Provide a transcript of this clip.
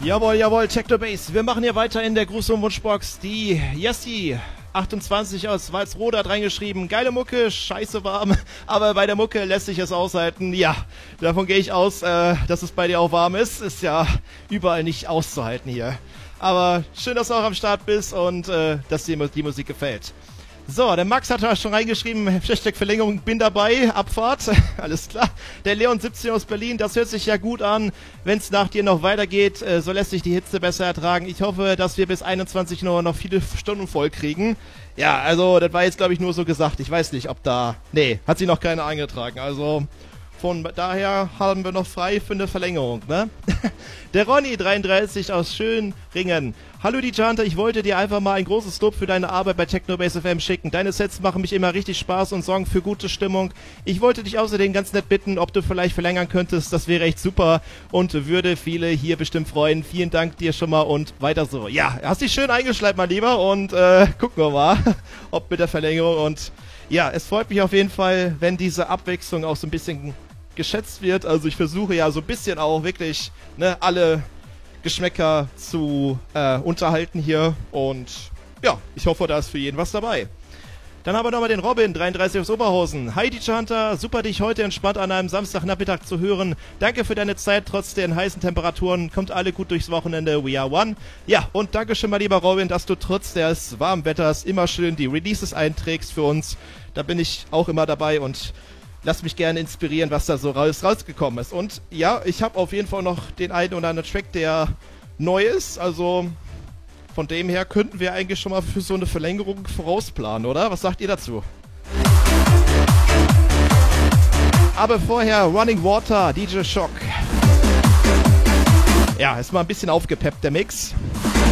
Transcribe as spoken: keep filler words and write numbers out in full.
Jawohl, jawohl, Techno Bass. Wir machen hier weiter in der Gruß- und Wunschbox. Die Jessi achtundzwanzig aus Walsrode hat reingeschrieben, geile Mucke, scheiße warm, aber bei der Mucke lässt sich es aushalten. Ja, davon gehe ich aus, äh, dass es bei dir auch warm ist. Ist ja überall nicht auszuhalten hier. Aber schön, dass du auch am Start bist und äh, dass dir die Musik gefällt. So, der Max hat da schon reingeschrieben, Hashtag Verlängerung, bin dabei, Abfahrt, alles klar. Der Leon siebzehn aus Berlin, das hört sich ja gut an. Wenn es nach dir noch weitergeht, äh, so lässt sich die Hitze besser ertragen. Ich hoffe, dass wir bis einundzwanzig Uhr noch viele Stunden voll kriegen. Ja, also, das war jetzt, glaube ich, nur so gesagt. Ich weiß nicht, ob da... Nee, hat sie noch keine eingetragen, also... Von daher haben wir noch frei für eine Verlängerung, ne? Der Ronny dreiunddreißig aus Schönringen. Hallo D J Hunter, ich wollte dir einfach mal ein großes Lob für deine Arbeit bei Techno Bass F M schicken. Deine Sets machen mich immer richtig Spaß und sorgen für gute Stimmung. Ich wollte dich außerdem ganz nett bitten, ob du vielleicht verlängern könntest. Das wäre echt super und würde viele hier bestimmt freuen. Vielen Dank dir schon mal und weiter so. Ja, hast dich schön eingeschleimt, mein Lieber, und äh, gucken wir mal, ob mit der Verlängerung. Und ja, es freut mich auf jeden Fall, wenn diese Abwechslung auch so ein bisschen geschätzt wird. Also ich versuche ja so ein bisschen auch wirklich, ne, alle Geschmäcker zu äh, unterhalten hier und ja, ich hoffe, da ist für jeden was dabei. Dann haben wir nochmal den Robin, dreiunddreißig aus Oberhausen. Hi D J Hunter, super dich heute entspannt an einem Samstagnachmittag zu hören. Danke für deine Zeit, trotz den heißen Temperaturen. Kommt alle gut durchs Wochenende, we are one. Ja, und danke schön mal lieber Robin, dass du trotz des warmen Wetters immer schön die Releases einträgst für uns. Da bin ich auch immer dabei und lass mich gerne inspirieren, was da so raus, rausgekommen ist. Und ja, ich habe auf jeden Fall noch den einen oder anderen Track, der neu ist. Also von dem her könnten wir eigentlich schon mal für so eine Verlängerung vorausplanen, oder? Was sagt ihr dazu? Aber vorher Running Water, D J Shock. Ja, ist mal ein bisschen aufgepeppt, der Mix.